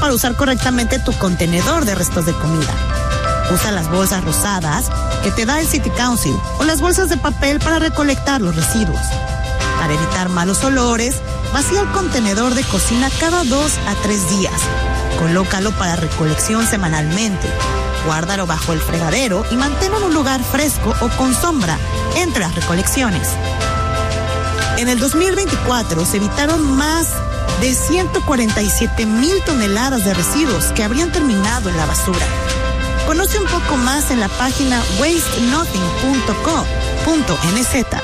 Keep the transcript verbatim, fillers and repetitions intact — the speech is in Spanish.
para usar correctamente tu contenedor de restos de comida. Usa las bolsas rosadas que te da el City Council o las bolsas de papel para recolectar los residuos. Para evitar malos olores, vacía el contenedor de cocina cada dos a tres días. Colócalo para recolección semanalmente. Guárdalo bajo el fregadero y manténlo en un lugar fresco o con sombra entre las recolecciones. En el dos mil veinticuatro se evitaron más de ciento cuarenta y siete mil toneladas de residuos que habrían terminado en la basura. Conoce un poco más en la página waste nothing punto co punto n z.